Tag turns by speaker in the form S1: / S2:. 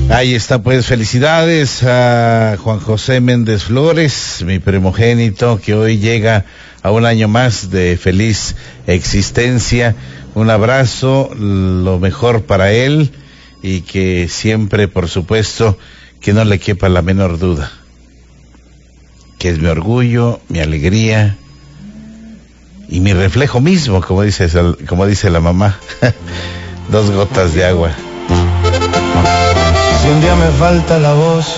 S1: Ahí está, pues, felicidades a Juan José Méndez Flores, mi primogénito, que hoy llega a un año más de feliz existencia. Un abrazo, lo mejor para él, y que siempre, por supuesto, que no le quepa la menor duda, que es mi orgullo, mi alegría y mi reflejo mismo, como dice la mamá. 2 gotas de agua.
S2: Si un día me falta la voz